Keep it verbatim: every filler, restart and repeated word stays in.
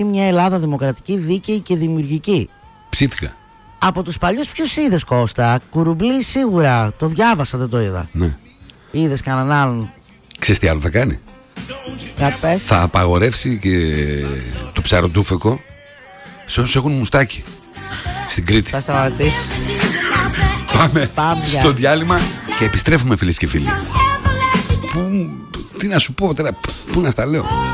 μια Ελλάδα δημοκρατική, δίκαιη και δημιουργική. Ψήθηκα. Από τους παλιούς ποιους είδες, Κώστα? Κουρουμπλή σίγουρα, το διάβασα, δεν το είδα. Ναι. Είδες κανέναν άλλον? Ξέρεις τι άλλο θα κάνει? Θα απαγορεύσει και το ψαροτούφεκο σε όσους έχουν μουστάκι στην Κρήτη. Θα σταματήσεις. Πάμε, Πάμε στο διάλειμμα και επιστρέφουμε, φίλες και φίλοι. Πού, τι να σου πω τώρα, πού να στα λέω.